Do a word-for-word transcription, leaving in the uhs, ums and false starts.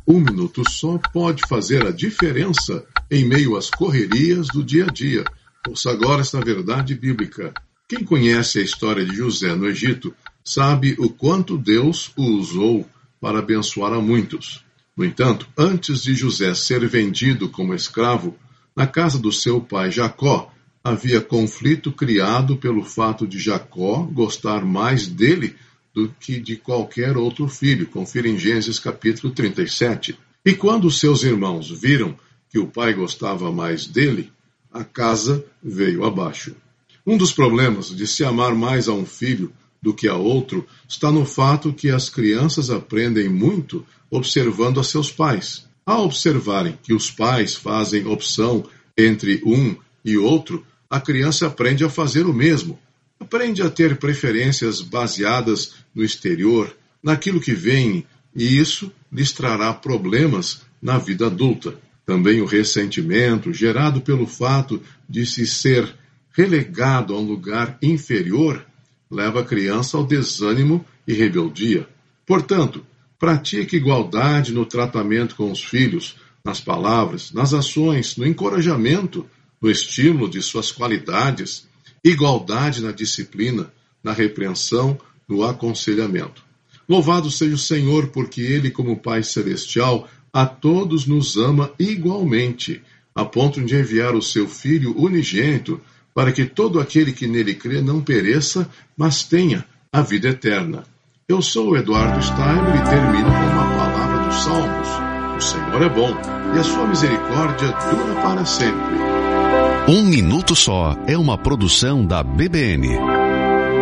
Um minuto só pode fazer a diferença em meio às correrias do dia a dia. Ouça agora esta verdade bíblica. Quem conhece a história de José no Egito sabe o quanto Deus o usou para abençoar a muitos. No entanto, antes de José ser vendido como escravo, na casa do seu pai Jacó, havia conflito criado pelo fato de Jacó gostar mais dele do que de qualquer outro filho. Confira em Gênesis capítulo trinta e sete. E quando seus irmãos viram que o pai gostava mais dele, a casa veio abaixo. Um dos problemas de se amar mais a um filho do que a outro está no fato que as crianças aprendem muito observando a seus pais. Ao observarem que os pais fazem opção entre um e outro, a criança aprende a fazer o mesmo. Aprende a ter preferências baseadas no exterior, naquilo que vem, e isso lhes trará problemas na vida adulta. Também o ressentimento, gerado pelo fato de se ser relegado a um lugar inferior, leva a criança ao desânimo e rebeldia. Portanto, pratique igualdade no tratamento com os filhos, nas palavras, nas ações, no encorajamento, no estímulo de suas qualidades, igualdade na disciplina, na repreensão, no aconselhamento. Louvado seja o Senhor, porque Ele, como Pai Celestial, a todos nos ama igualmente, a ponto de enviar o seu Filho unigênito, para que todo aquele que nele crê não pereça, mas tenha a vida eterna. Eu sou o Eduardo Steiner e termino com uma palavra dos Salmos. O Senhor é bom e a sua misericórdia dura para sempre. Um Minuto Só é uma produção da B B N.